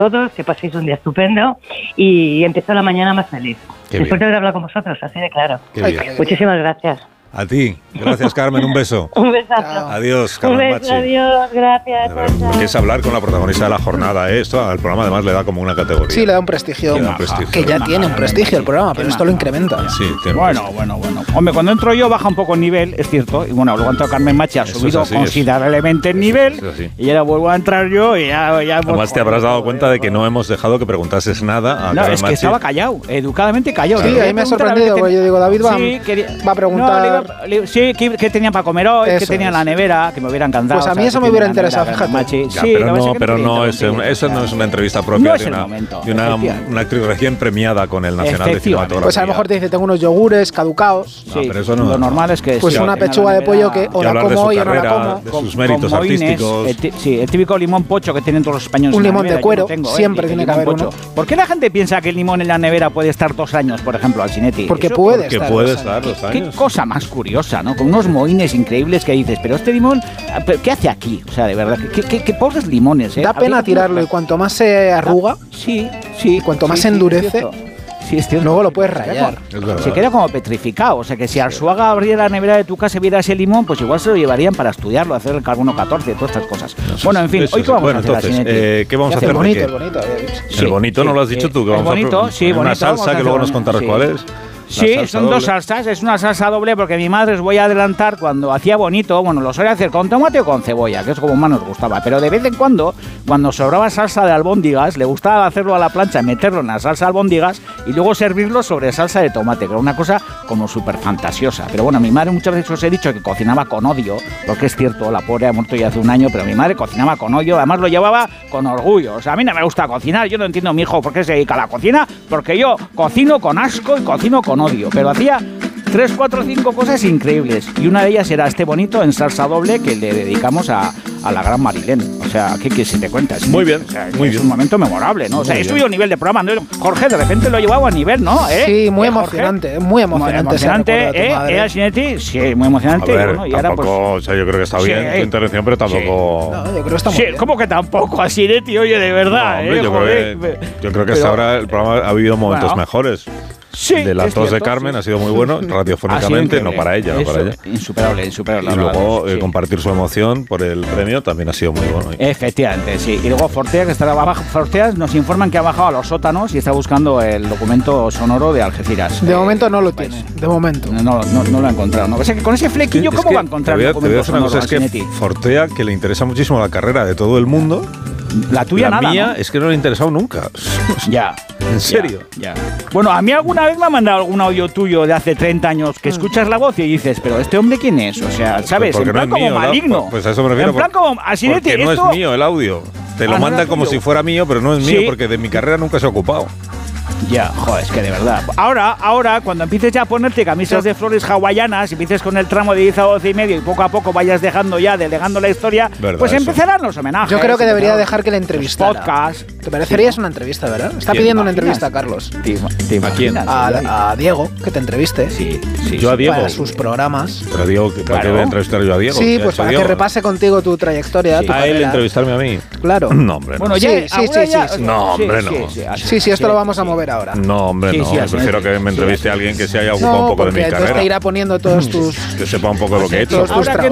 todos, que paséis un día estupendo y empiezo la mañana más feliz. Después de haber hablado con vosotros, así de claro. Muchísimas gracias. A ti. Gracias, Carmen. Un beso. Un besazo. Adiós, Carmen Un beso, adiós. Gracias. Porque es hablar con la protagonista de la jornada. Esto al programa además le da como una categoría. Sí, le da un prestigio. Que ya tiene un prestigio el programa, pero esto lo incrementa. Sí, bueno. Hombre, cuando entro yo baja un poco el nivel, es cierto. Y bueno, luego entró Carmen Machi, ha subido considerablemente el nivel. Y ahora vuelvo a entrar yo y ya además te habrás dado cuenta de que no hemos dejado que preguntases nada a Carmen es que estaba callado, educadamente callado. Sí, ahí me ha sorprendido, porque yo digo, David va a preguntar... Sí, ¿qué tenía para comer hoy? ¿Qué tenía en la nevera? Que me hubiera encantado. Pues a mí eso me hubiera interesado, fíjate. Pero no es una entrevista propia de una actriz recién premiada con el Nacional de Cinematografía. Pues a lo mejor te dice, tengo unos yogures caducados. Sí, pero eso no. Lo normal es que... Pues una pechuga de pollo que o la como hoy o no la como. De sus méritos artísticos. Sí, el típico limón pocho que tienen todos los españoles. Un limón de cuero, siempre tiene que haber uno. ¿Por qué la gente piensa que el limón en la nevera puede estar 2 años, por ejemplo, Alcinetti? Porque puede estar 2 años. Qué cosa más curiosa, ¿no? Con unos mohines increíbles que dices, pero este limón, ¿qué hace aquí? O sea, de verdad, qué pobres limones, ¿eh? Da pena tirarlo y cuanto más se arruga, cuanto más se endurece, luego lo puedes rayar. Se queda como petrificado. O sea, que si Arzuaga abriera la nevera de tu casa y viera ese limón, pues igual se lo llevarían para estudiarlo, hacer el carbono 14, todas estas cosas. Bueno, en fin, ¿hoy qué vamos a hacer? Entonces, ¿qué vamos a hacer? El bonito. El bonito no lo has dicho tú, que vamos a hacer una salsa que luego nos contarás cuál es. Sí, son 2 salsas, es una salsa doble porque mi madre, os voy a adelantar, cuando hacía bonito, bueno, lo suele hacer con tomate o con cebolla, que es como más nos gustaba, pero de vez en cuando sobraba salsa de albóndigas, le gustaba hacerlo a la plancha, meterlo en la salsa de albóndigas y luego servirlo sobre salsa de tomate, que era una cosa como súper fantasiosa. Pero bueno, mi madre muchas veces os he dicho que cocinaba con odio, porque es cierto, la pobre ha muerto ya hace un año, pero mi madre cocinaba con odio, además lo llevaba con orgullo. O sea, a mí no me gusta cocinar, yo no entiendo mi hijo por qué se dedica a la cocina, porque yo cocino con asco y cocino con odio, pero hacía 3, 4, 5 cosas increíbles y una de ellas era este bonito en salsa doble que le dedicamos a la gran Marilén. O sea, ¿qué se te cuenta? Muy bien, muy bien. Es un momento memorable, ¿no? O sea, he subido nivel de programa, ¿no? Jorge, de repente lo he llevado a nivel, ¿no? Sí, muy emocionante, muy emocionante. Alcinetti, sí, muy emocionante. A ver, bueno, y tampoco, ahora, pues, o sea, yo creo que está bien tu intervención, pero tampoco... No, yo creo que está muy bien. ¿Cómo que tampoco? Alcinetti, oye, de verdad, no, hombre, yo creo que hasta ahora el programa ha vivido momentos mejores. Sí, de la tos de Carmen ha sido muy bueno, radiofónicamente, no para ella, Insuperable. Y luego compartir su emoción por el premio también ha sido muy bueno. Efectivamente, sí. Y luego Fortea, que está abajo, Fortea nos informan que ha bajado a los sótanos y está buscando el documento sonoro de Algeciras. De momento no lo tiene, de momento. No lo ha encontrado. ¿No? O sea, que con ese flequillo, ¿cómo va a encontrar el documento te voy a decir una cosa, es que Fortea, que le interesa muchísimo la carrera de todo el mundo, la tuya la nada, mía ¿no? es que no le ha interesado nunca. Ya. ¿En serio? Ya. Bueno, a mí alguna vez me ha mandado algún audio tuyo de hace 30 años que escuchas la voz y dices, pero ¿este hombre quién es? O sea, ¿sabes? Porque en plan no es como mío, maligno. ¿no? Pues a eso me refiero. En plan como así de porque no es mío el audio. Te lo manda como si fuera mío, pero no es mío porque de mi carrera nunca se ha ocupado. Ya, joder, es que de verdad. Ahora, cuando empieces ya a ponerte camisas de flores hawaianas y empieces con el tramo de 10 a 12 y medio y poco a poco vayas dejando ya, delegando la historia, pues empezarán los homenajes. Yo creo que debería dejar que le entrevistara. Podcast. ¿Te parecerías una entrevista, verdad? Está pidiendo una entrevista a Carlos. ¿Te imaginas? A Diego, que te entreviste. Sí. Yo a Diego. Para sus programas. Pero Diego, ¿para qué voy a entrevistar yo a Diego? Sí, pues para que repase contigo tu trayectoria, tu carrera. ¿A él entrevistarme a mí? Claro. No, hombre, no. Bueno, sí. No, hombre, no. Sí, esto lo vamos a mover ahora. No, hombre, no. Prefiero que me entreviste a alguien que se haya ocupado un poco de mi carrera. Te irá poniendo todos tus... Que sepa un poco de lo que he hecho.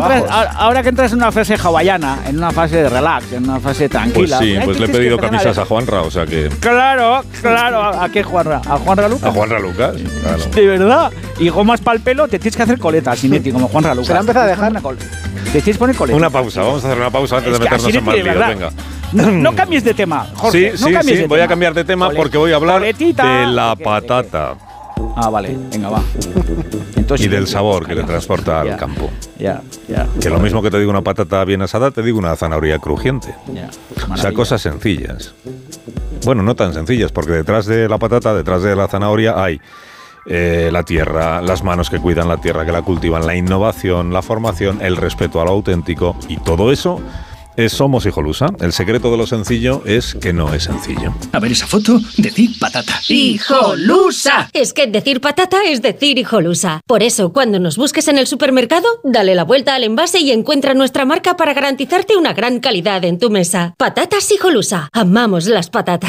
Ahora que entras en una fase hawaiana, en una fase de relax, en una fase tranquila... Pues sí, pues le he pedido camisas a Juanra, o sea que... Claro. ¿A qué Juanra? ¿A Juanra Lucas? A Juanra Lucas, claro. De verdad. Y gomas para el pelo, te tienes que hacer coletas, Alcinetti, como Juanra Lucas. Se la empieza a dejar. Te tienes que poner coletas. Una pausa, vamos a hacer una pausa antes de meternos en más líos, venga. No cambies de tema, Jorge. Sí, voy a cambiar de tema porque voy a hablar de la patata. Ah, vale, venga, va. Entonces, y del sabor que le transporta al campo. Ya. Que lo mismo que te digo una patata bien asada, te digo una zanahoria crujiente. O sea, cosas sencillas. Bueno, no tan sencillas, porque detrás de la patata, detrás de la zanahoria hay la tierra, las manos que cuidan la tierra, que la cultivan, la innovación, la formación, el respeto a lo auténtico, y todo eso Somos Hijolusa. El secreto de lo sencillo es que no es sencillo. A ver esa foto, decir patata. ¡Hijolusa! Es que decir patata es decir Hijolusa. Por eso, cuando nos busques en el supermercado, dale la vuelta al envase y encuentra nuestra marca para garantizarte una gran calidad en tu mesa. Patatas Hijolusa. Amamos las patatas.